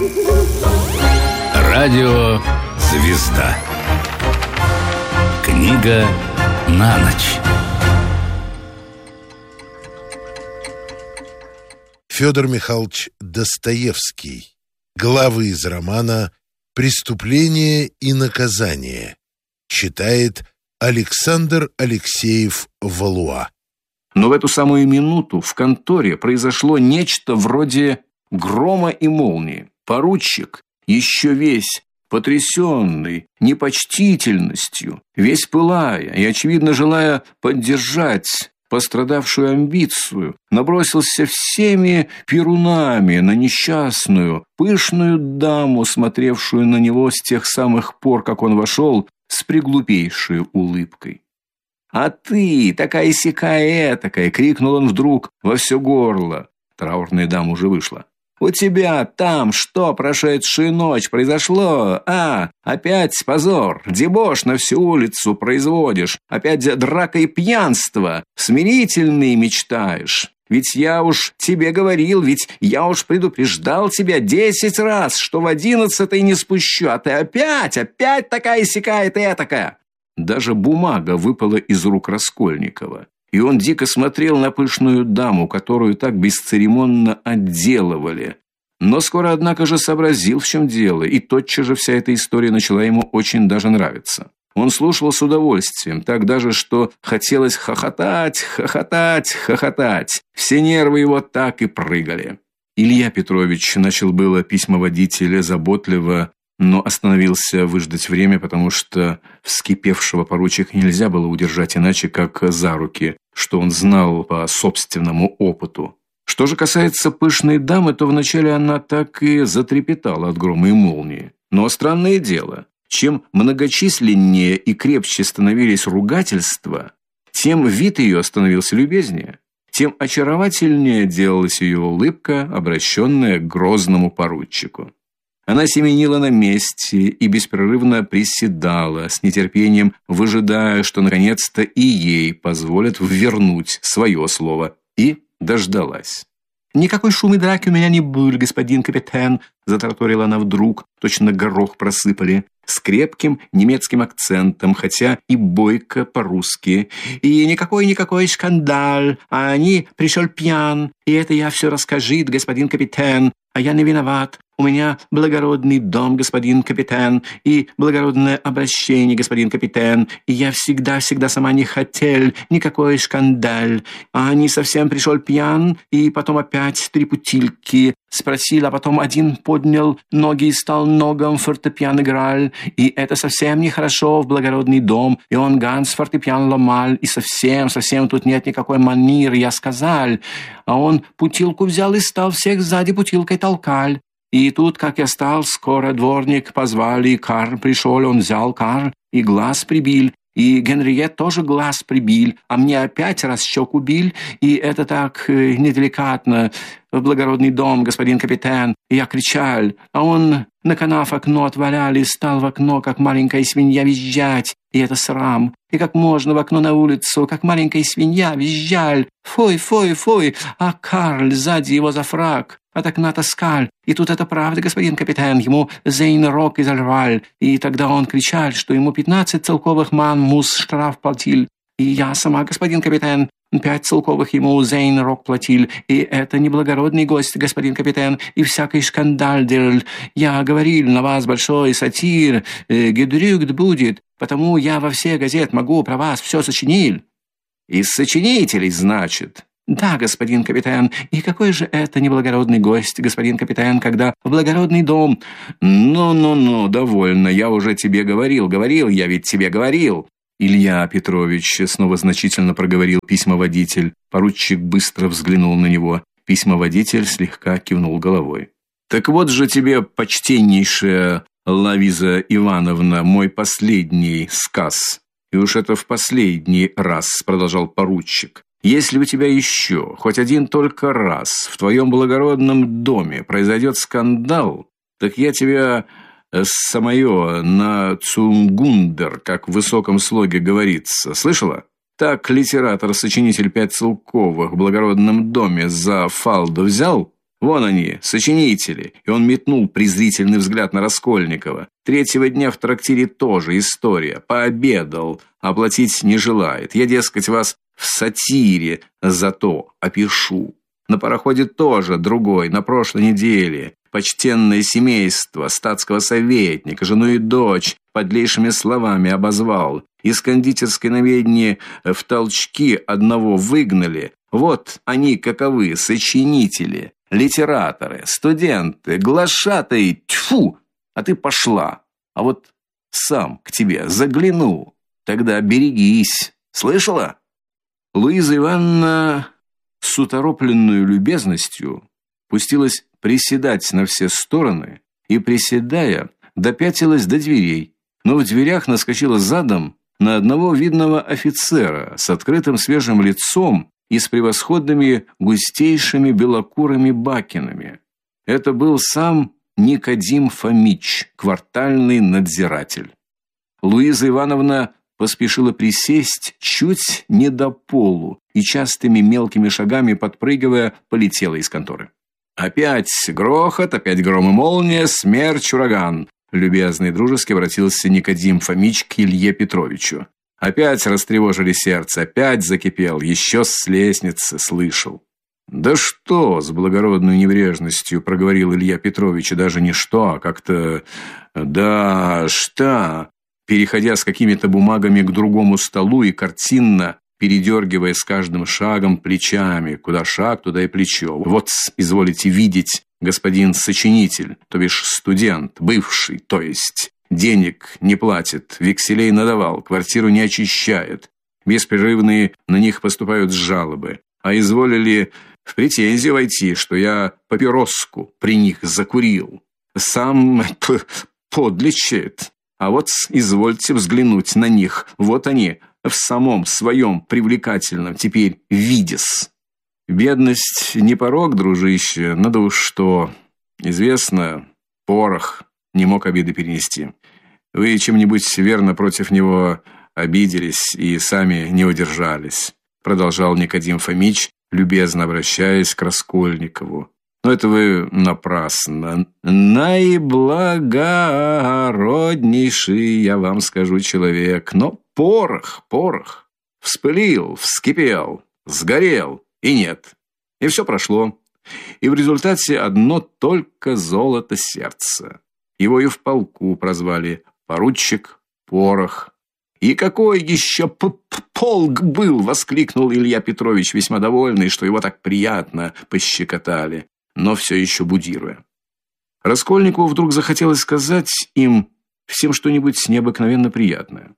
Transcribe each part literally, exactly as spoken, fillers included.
Радио «Звезда». Книга на ночь. Федор Михайлович Достоевский. Главы из романа «Преступление и наказание». Читает Александр Алексеев Валуа. Но в эту самую минуту в конторе произошло нечто вроде грома и молнии. Поручик, еще весь потрясенный непочтительностью, весь пылая и, очевидно, желая поддержать пострадавшую амбицию, набросился всеми перунами на несчастную, пышную даму, смотревшую на него с тех самых пор, как он вошел, с приглупейшей улыбкой. «А ты, такая-сякая этакая!» — крикнул он вдруг во все горло. Траурная дама уже вышла. «У тебя там что прошедшую ночь произошло? А, опять позор, дебош на всю улицу производишь, опять драка и пьянство, смирительный мечтаешь. Ведь я уж тебе говорил, ведь я уж предупреждал тебя десять раз, что в одиннадцатой не спущу, а ты опять, опять такая-сякая ты этакая!» Даже бумага выпала из рук Раскольникова, и он дико смотрел на пышную даму, которую так бесцеремонно отделывали. Но скоро, однако же, сообразил, в чем дело, и тотчас же вся эта история начала ему очень даже нравиться. Он слушал с удовольствием, так даже, что хотелось хохотать, хохотать, хохотать. Все нервы его так и прыгали. Илья Петрович начал было письмоводителя заботливо, но остановился выждать время, потому что вскипевшего поручика нельзя было удержать иначе, как за руки, что он знал по собственному опыту. Что же касается пышной дамы, то вначале она так и затрепетала от грома и молнии. Но странное дело, чем многочисленнее и крепче становились ругательства, тем вид ее становился любезнее, тем очаровательнее делалась ее улыбка, обращенная к грозному поручику. Она семенила на месте и беспрерывно приседала, с нетерпением выжидая, что наконец-то и ей позволят вернуть свое слово, и дождалась. «Никакой шум и драки у меня не был, господин капитан», — затараторила она вдруг, точно горох просыпали, с крепким немецким акцентом, хотя и бойко по-русски. «И никакой-никакой скандал, а они пришел пьян, и это я все расскажит, господин капитан, а я не виноват. У меня благородный дом, господин капитан, и благородное обращение, господин капитан, и я всегда-всегда сама не хотел никакой скандал. А они совсем пришел пьян, и потом опять три бутылки. Спросил, а потом один поднял ноги и стал ногам фортепиано играл, и это совсем нехорошо в благородный дом, и он ганс фортепиано ломал, и совсем-совсем тут нет никакой манеры, я сказал. А он бутылку взял и стал всех сзади бутылкой толкал. И тут, как я стал, скоро дворник позвали, и Карл пришел, он взял Карл и глаз прибил, и Генриет тоже глаз прибил, а мне опять раз щеку бил, и это так э, неделикатно, в благородный дом, господин капитан, и я кричал, а он на канав окно отваляли и стал в окно, как маленькая свинья, визжать, и это срам, и как можно в окно на улицу, как маленькая свинья, визжал, фой, фой, фой, а Карл сзади его за фрак от окна таскал, и тут это правда, господин капитан, ему зейн-рок изорвал, и тогда он кричал, что ему пятнадцать целковых ман мус штраф платил, и я сама, господин капитан, пять целковых ему зейн-рок платил, и это неблагородный гость, господин капитан, и всякий скандал делал. Я говорил, на вас большой сатир, э, гедрюгт будет, потому я во все газет могу про вас все сочинил». «Из сочинителей, значит?» «Да, господин капитан, и какой же это неблагородный гость, господин капитан, когда в благородный дом...» «Ну-ну-ну, довольно, я уже тебе говорил, говорил, я ведь тебе говорил». «Илья Петрович», — снова значительно проговорил письмоводитель. Поручик быстро взглянул на него. Письмоводитель слегка кивнул головой. «Так вот же тебе, почтеннейшая Лавиза Ивановна, мой последний сказ. И уж это в последний раз», — продолжал поручик. «Если у тебя еще хоть один только раз в твоем благородном доме произойдет скандал, так я тебя самое на цунгундер, как в высоком слоге говорится. Слышала? Так литератор-сочинитель пять целковых в благородном доме за фалду взял, Вон они, сочинители. И он метнул презрительный взгляд на Раскольникова. Третьего дня в трактире тоже история. Пообедал, оплатить не желает. Я, дескать, вас в сатире зато опишу. На пароходе тоже другой, на прошлой неделе. Почтенное семейство, статского советника, жену и дочь подлейшими словами обозвал. Из кондитерской наведни в толчки одного выгнали. Вот они каковы, сочинители, литераторы, студенты, глашатай, тьфу! А ты пошла. А вот сам к тебе загляну. Тогда берегись. Слышала? Луиза Ивановна с уторопленной любезностью пустилась приседать на все стороны и, приседая, допятилась до дверей, но в дверях наскочила задом на одного видного офицера с открытым свежим лицом и с превосходными густейшими белокурыми бакинами. Это был сам Никодим Фомич, квартальный надзиратель. Луиза Ивановна поспешила присесть чуть не до полу и частыми мелкими шагами, подпрыгивая, полетела из конторы. Опять грохот, опять гром и молния, смерч, ураган. Любезно и дружески обратился Никодим Фомич к Илье Петровичу. Опять растревожили сердце, опять закипел, еще с лестницы слышал. Да что, с благородной небрежностью проговорил Илья Петрович, и даже не что, а как-то да, что, переходя с какими-то бумагами к другому столу и картинно передергивая с каждым шагом плечами, куда шаг, туда и плечо. Вот, изволите видеть, господин сочинитель, то бишь студент, бывший, то есть денег не платит, векселей надавал, квартиру не очищает. Беспрерывные на них поступают жалобы. А изволили в претензию войти, что я папироску при них закурил. Сам подлечит. А вот извольте взглянуть на них. Вот они в самом своем привлекательном теперь видес. Бедность не порок, дружище, надо уж что. Известно, порох не мог обиды перенести. Вы чем-нибудь верно против него обиделись и сами не удержались, продолжал Никодим Фомич, любезно обращаясь к Раскольникову. Но это вы напрасно. Наиблагороднейший, я вам скажу, человек, но порох, порох вспылил, вскипел, сгорел, и нет. И все прошло. И в результате одно только золото сердца. Его и в полку прозвали поручик Порох. И какой еще полк был, воскликнул Илья Петрович, весьма довольный, что его так приятно пощекотали, но все еще будируя. Раскольникову вдруг захотелось сказать им всем что-нибудь необыкновенно приятное.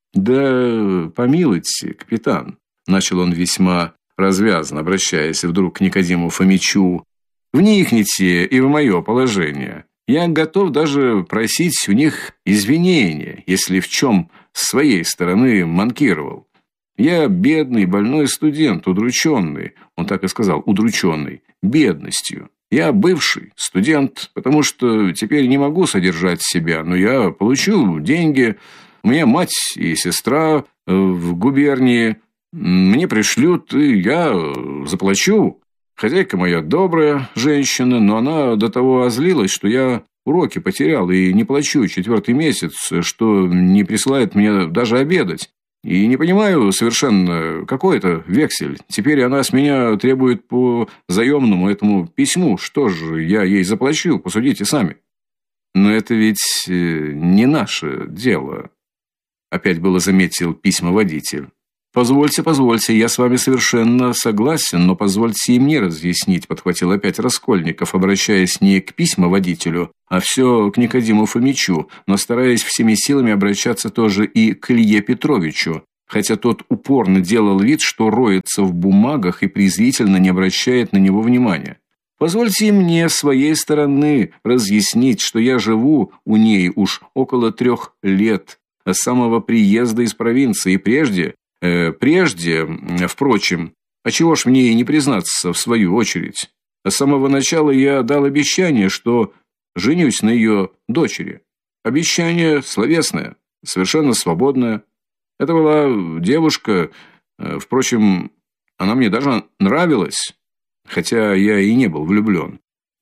Да помилуйте, капитан, начал он весьма развязно, обращаясь вдруг к Никодиму Фомичу, вникните и в мое положение. Я готов даже просить у них извинения, если в чем с своей стороны манкировал. Я бедный, больной студент, удрученный, он так и сказал, удрученный бедностью. Я бывший студент, потому что теперь не могу содержать себя, но я получу деньги. У меня мать и сестра в губернии, мне пришлют, и я заплачу. Хозяйка моя добрая женщина, но она до того озлилась, что я уроки потерял и не плачу четвертый месяц, что не присылает мне даже обедать. И не понимаю совершенно, какой это вексель. Теперь она с меня требует по заемному этому письму. Что же я ей заплачу, посудите сами. Но это ведь не наше дело. Опять было заметил письмоводитель. Позвольте, позвольте, я с вами совершенно согласен, но позвольте и мне разъяснить, подхватил опять Раскольников, обращаясь не к письмоводителю, а все к Никодиму Фомичу, но стараясь всеми силами обращаться тоже и к Илье Петровичу, хотя тот упорно делал вид, что роется в бумагах и презрительно не обращает на него внимания. Позвольте и мне с своей стороны разъяснить, что я живу у ней уж около трех лет, с самого приезда из провинции, и прежде Прежде, впрочем, а чего ж мне и не признаться в свою очередь? С самого начала я дал обещание, что женюсь на ее дочери. Обещание словесное, совершенно свободное. Это была девушка, впрочем, она мне даже нравилась, хотя я и не был влюблен.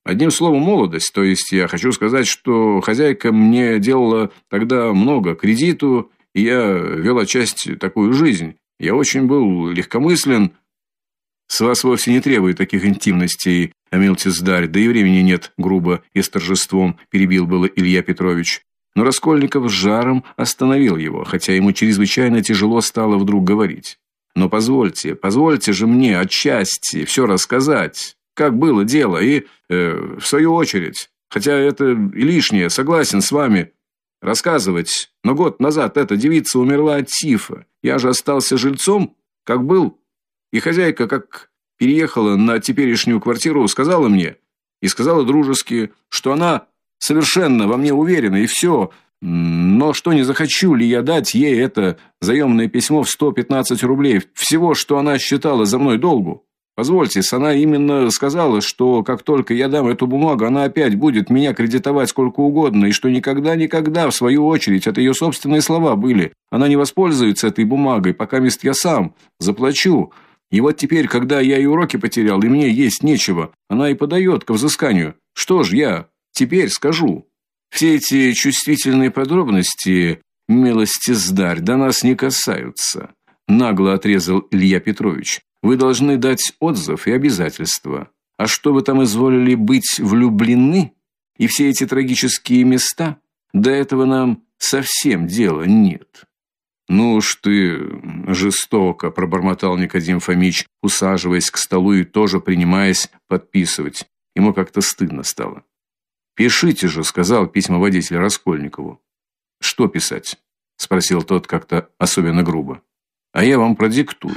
Одним словом, молодость. То есть я хочу сказать, что хозяйка мне делала тогда много кредиту, и я вела часть такую жизнь. Я очень был легкомыслен. С вас вовсе не требует таких интимностей, Амилтездарь, да и времени нет, грубо и с торжеством перебил было Илья Петрович. Но Раскольников с жаром остановил его, хотя ему чрезвычайно тяжело стало вдруг говорить. Но позвольте, позвольте же мне отчасти все рассказать, как было дело, и, э, в свою очередь, хотя это и лишнее, согласен с вами, рассказывать. Но год назад эта девица умерла от тифа. Я же остался жильцом, как был. И хозяйка, как переехала на теперешнюю квартиру, сказала мне, и сказала дружески, что она совершенно во мне уверена, и все. Но что не захочу ли я дать ей это заемное письмо в сто пятнадцать рублей, всего, что она считала за мной долгу. Позвольте, она именно сказала, что как только я дам эту бумагу, она опять будет меня кредитовать сколько угодно, и что никогда-никогда, в свою очередь, это ее собственные слова были, она не воспользуется этой бумагой, пока мест я сам заплачу. И вот теперь, когда я и уроки потерял, и мне есть нечего, она и подает ко взысканию. Что ж я теперь скажу? Все эти чувствительные подробности, Милостиздарь, до нас не касаются, нагло отрезал Илья Петрович. Вы должны дать отзыв и обязательства. А что вы там изволили быть влюблены? И все эти трагические места? До этого нам совсем дела нет. Ну уж ты жестоко, пробормотал Никодим Фомич, усаживаясь к столу и тоже принимаясь подписывать. Ему как-то стыдно стало. Пишите же, сказал письмоводитель Раскольникову. Что писать? Спросил тот как-то особенно грубо. А я вам продиктую.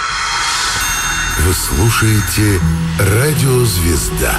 Вы слушаете «Радио Звезда».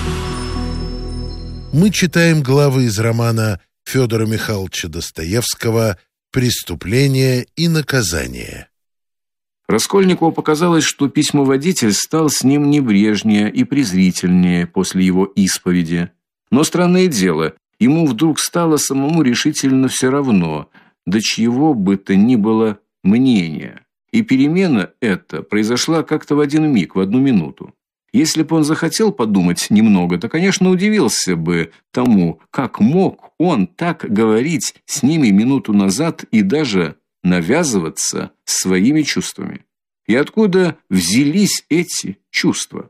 Мы читаем главы из романа Федора Михайловича Достоевского «Преступление и наказание». Раскольникову показалось, что письмоводитель стал с ним небрежнее и презрительнее после его исповеди. Но странное дело, ему вдруг стало самому решительно все равно, до чьего бы то ни было мнения. И перемена эта произошла как-то в один миг, в одну минуту. Если бы он захотел подумать немного, то, конечно, удивился бы тому, как мог он так говорить с ними минуту назад и даже навязываться своими чувствами. И откуда взялись эти чувства?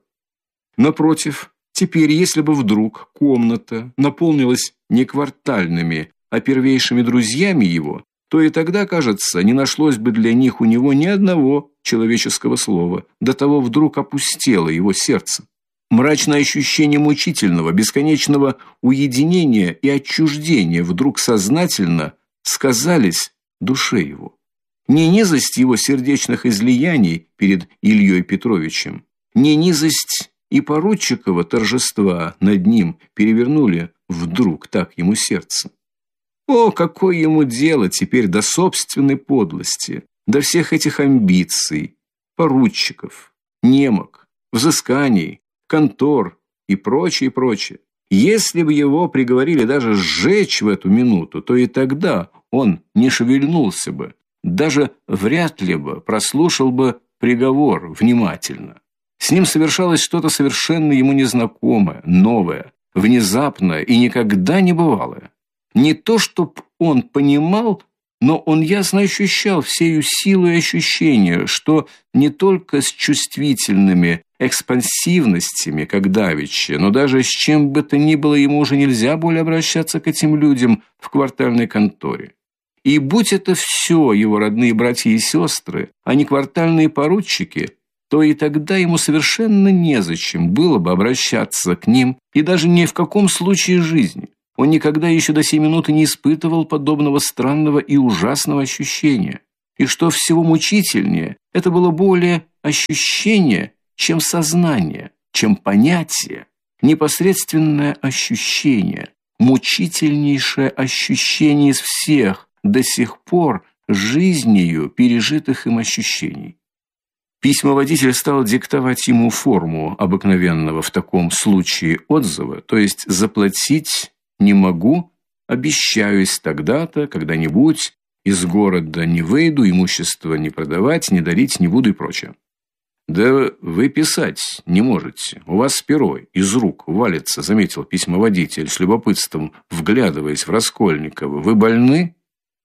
Напротив, теперь, если бы вдруг комната наполнилась не квартальными, а первейшими друзьями его, то и тогда, кажется, не нашлось бы для них у него ни одного человеческого слова. До того вдруг опустело его сердце. Мрачное ощущение мучительного, бесконечного уединения и отчуждения вдруг сознательно сказались душе его. Не низость его сердечных излияний перед Ильей Петровичем, не низость и поручикова торжества над ним перевернули вдруг так ему сердце. О, какое ему дело теперь до собственной подлости, до всех этих амбиций, поручиков, немок, взысканий, контор и прочее, прочее. Если бы его приговорили даже сжечь в эту минуту, то и тогда он не шевельнулся бы, даже вряд ли бы прослушал бы приговор внимательно. С ним совершалось что-то совершенно ему незнакомое, новое, внезапное и никогда не бывалое. Не то, чтоб он понимал, но он ясно ощущал всею силой ощущения, что не только с чувствительными экспансивностями, как давеча, но даже с чем бы то ни было ему уже нельзя более обращаться к этим людям в квартальной конторе. И будь это все его родные братья и сестры, а не квартальные поручики, то и тогда ему совершенно незачем было бы обращаться к ним, и даже ни в каком случае жизни. Он никогда еще до сей минуты не испытывал подобного странного и ужасного ощущения. И что всего мучительнее, это было более ощущение, чем сознание, чем понятие, непосредственное ощущение, мучительнейшее ощущение из всех до сих пор жизнью пережитых им ощущений. Письмоводитель стал диктовать ему форму обыкновенного в таком случае отзыва, то есть заплатить не могу, обещаюсь тогда-то, когда-нибудь, из города не выйду, имущество не продавать, не дарить не буду и прочее. Да вы писать не можете. У вас перо из рук валится, заметил письмоводитель с любопытством, вглядываясь в Раскольникова. Вы больны?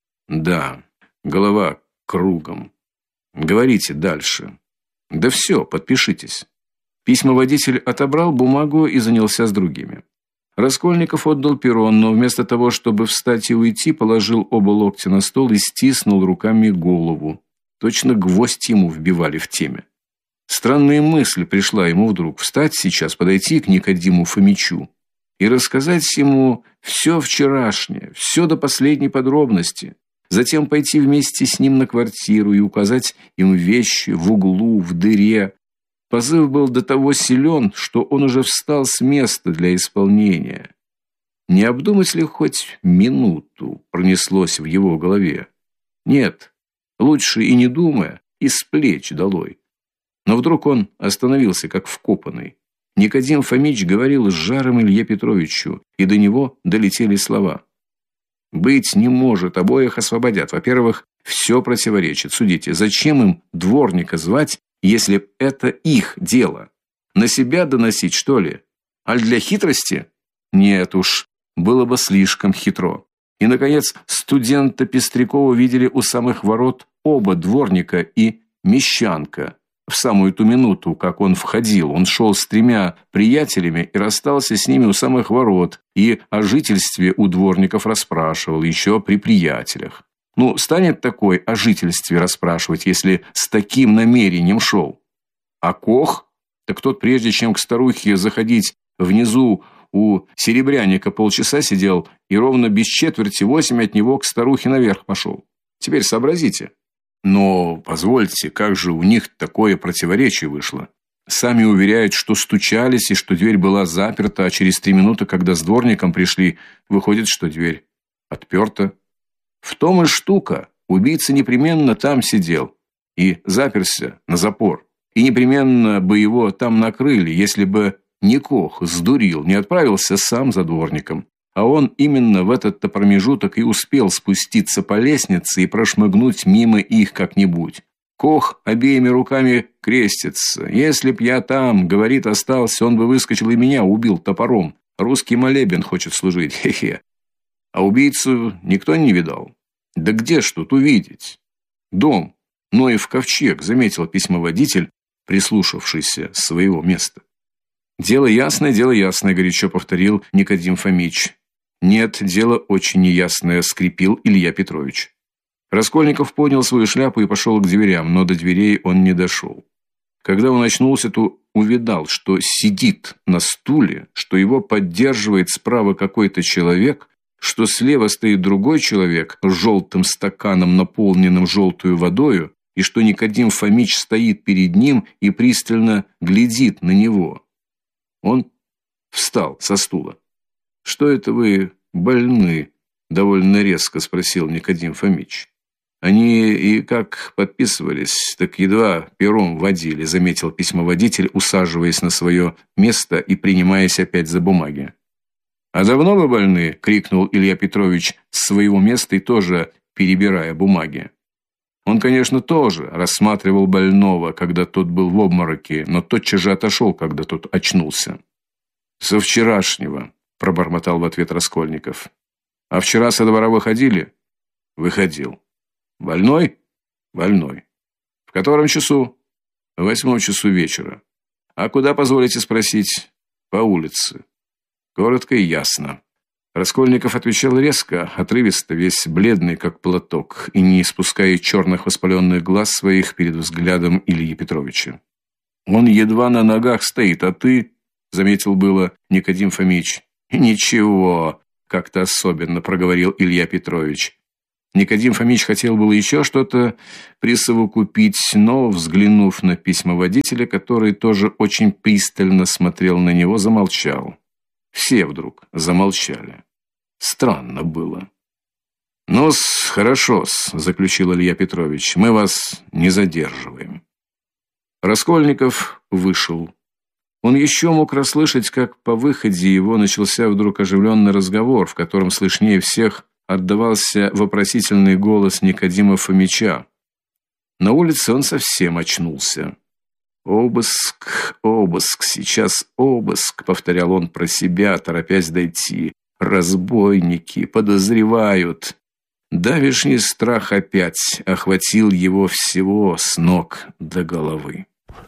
Да, голова кругом. Говорите дальше. Да все, подпишитесь. Письмоводитель отобрал бумагу и занялся с другими. Раскольников отдал перо, но вместо того, чтобы встать и уйти, положил оба локтя на стол и стиснул руками голову. Точно гвоздь ему вбивали в теме. Странная мысль пришла ему вдруг: встать сейчас, подойти к Никодиму Фомичу и рассказать ему все вчерашнее, все до последней подробности. Затем пойти вместе с ним на квартиру и указать им вещи в углу, в дыре. Позыв был до того силен, что он уже встал с места для исполнения. Не обдумать ли хоть минуту пронеслось в его голове? Нет, лучше и не думая, из плеч долой. Но вдруг он остановился, как вкопанный. Никодим Фомич говорил с жаром Илье Петровичу, и до него долетели слова. «Быть не может, обоих освободят. Во-первых, все противоречит. Судите, зачем им дворника звать, если это их дело? На себя доносить, что ли? Аль для хитрости? Нет уж, было бы слишком хитро». И, наконец, студента Пестрякова видели у самых ворот оба дворника и мещанка. В самую ту минуту, как он входил, он шел с тремя приятелями и расстался с ними у самых ворот, и о жительстве у дворников расспрашивал еще при приятелях. Ну, станет такой о жительстве расспрашивать, если с таким намерением шел? А Кох? Так тот, прежде чем к старухе заходить, внизу у серебряника полчаса сидел и ровно без четверти восемь от него к старухе наверх пошел. Теперь сообразите. Но, позвольте, как же у них такое противоречие вышло? Сами уверяют, что стучались и что дверь была заперта, а через три минуты, когда с дворником пришли, выходит, что дверь отперта. В том и штука. Убийца непременно там сидел и заперся на запор. И непременно бы его там накрыли, если бы не Кох сдурил, не отправился сам за дворником. А он именно в этот-то промежуток и успел спуститься по лестнице и прошмыгнуть мимо их как-нибудь. Кох обеими руками крестится. Если б я там, говорит, остался, он бы выскочил и меня убил топором. Русский молебен хочет служить, хе-хе. А убийцу никто не видал. Да где ж тут увидеть? Дом, Ноев ковчег, заметил письмоводитель, прислушавшийся с своего места. Дело ясное, дело ясное, горячо повторил Никодим Фомич. Нет, дело очень неясное, скрипел Илья Петрович. Раскольников поднял свою шляпу и пошел к дверям, но до дверей он не дошел. Когда он очнулся, то увидал, что сидит на стуле, что его поддерживает справа какой-то человек, что слева стоит другой человек с желтым стаканом, наполненным желтую водою, и что Никодим Фомич стоит перед ним и пристально глядит на него. Он встал со стула. «Что это вы больны?» – довольно резко спросил Никодим Фомич. «Они и как подписывались, так едва пером водили», – заметил письмоводитель, усаживаясь на свое место и принимаясь опять за бумаги. «А давно вы больны?» – крикнул Илья Петрович с своего места и тоже перебирая бумаги. Он, конечно, тоже рассматривал больного, когда тот был в обмороке, но тотчас же отошел, когда тот очнулся. «Со вчерашнего», – пробормотал в ответ Раскольников. «А вчера со двора выходили?» «Выходил». «Больной?» «Больной». «В котором часу?» «В восьмом часу вечера». «А куда, позволите спросить?» «По улице». Коротко и ясно. Раскольников отвечал резко, отрывисто, весь бледный, как платок, и не испуская черных воспаленных глаз своих перед взглядом Ильи Петровича. «Он едва на ногах стоит, а ты...» — заметил было Никодим Фомич. «Ничего», — как-то особенно проговорил Илья Петрович. Никодим Фомич хотел было еще что-то присовокупить, но, взглянув на письмоводителя, который тоже очень пристально смотрел на него, замолчал. Все вдруг замолчали. Странно было. «Ну-с, хорошо-с», — заключил Илья Петрович, — «мы вас не задерживаем». Раскольников вышел. Он еще мог расслышать, как по выходе его начался вдруг оживленный разговор, в котором слышнее всех отдавался вопросительный голос Никодима Фомича. На улице он совсем очнулся. «Обыск, обыск, сейчас обыск», — повторял он про себя, торопясь дойти. «Разбойники подозревают». Давишний страх опять охватил его всего с ног до головы.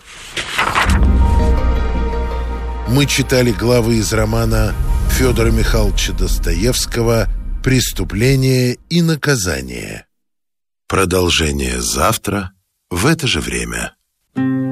Мы читали главы из романа Федора Михайловича Достоевского «Преступление и наказание». Продолжение завтра в это же время.